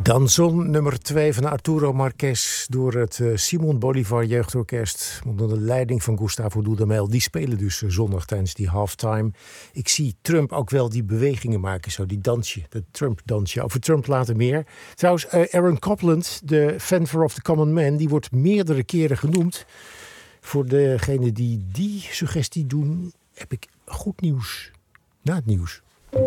Danzón nummer 2 van Arturo Marquez door het Simon Bolivar Jeugdorkest onder de leiding van Gustavo Dudamel. Die spelen dus zondag tijdens die halftime. Ik zie Trump ook wel die bewegingen maken, zo die dansje, dat Trump-dansje. Over Trump later meer. Trouwens, Aaron Copland, de Fenver of the Common Man, die wordt meerdere keren genoemd. Voor degenen die suggestie doen, heb ik goed nieuws. Na het nieuws.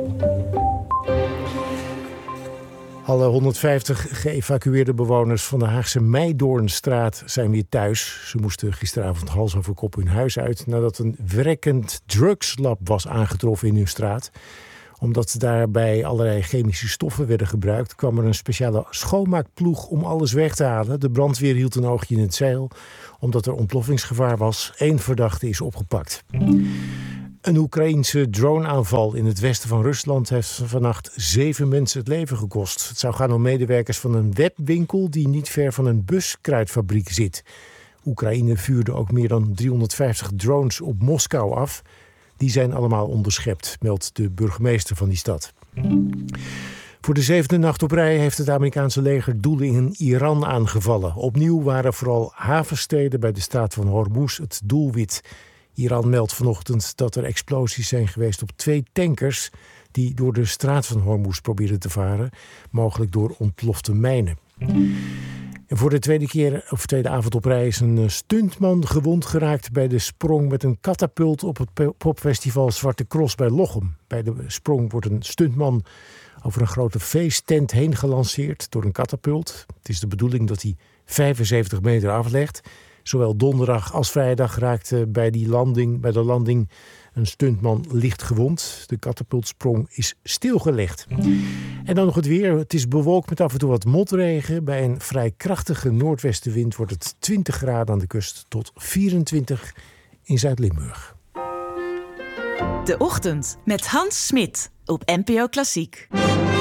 Alle 150 geëvacueerde bewoners van de Haagse Meidoornstraat zijn weer thuis. Ze moesten gisteravond hals over kop hun huis uit nadat een werkend drugslab was aangetroffen in hun straat. Omdat daarbij allerlei chemische stoffen werden gebruikt, kwam er een speciale schoonmaakploeg om alles weg te halen. De brandweer hield een oogje in het zeil, omdat er ontploffingsgevaar was. 1 verdachte is opgepakt. Een Oekraïense droneaanval in het westen van Rusland heeft vannacht 7 mensen het leven gekost. Het zou gaan om medewerkers van een webwinkel die niet ver van een buskruidfabriek zit. Oekraïne vuurde ook meer dan 350 drones op Moskou af. Die zijn allemaal onderschept, meldt de burgemeester van die stad. Voor de 7e nacht op rij heeft het Amerikaanse leger doelen in Iran aangevallen. Opnieuw waren vooral havensteden bij de straat van Hormuz het doelwit. Iran meldt vanochtend dat er explosies zijn geweest op 2 tankers die door de straat van Hormuz probeerden te varen, mogelijk door ontplofte mijnen. En voor de tweede avond op rij is een stuntman gewond geraakt bij de sprong met een katapult op het popfestival Zwarte Cross bij Lochem. Bij de sprong wordt een stuntman over een grote feesttent heen gelanceerd door een katapult. Het is de bedoeling dat hij 75 meter aflegt. Zowel donderdag als vrijdag raakte bij de landing een stuntman licht gewond. De katapultsprong is stilgelegd. En dan nog het weer. Het is bewolkt met af en toe wat motregen. Bij een vrij krachtige noordwestenwind wordt het 20 graden aan de kust tot 24 in Zuid-Limburg. De Ochtend met Hans Smit op NPO Klassiek.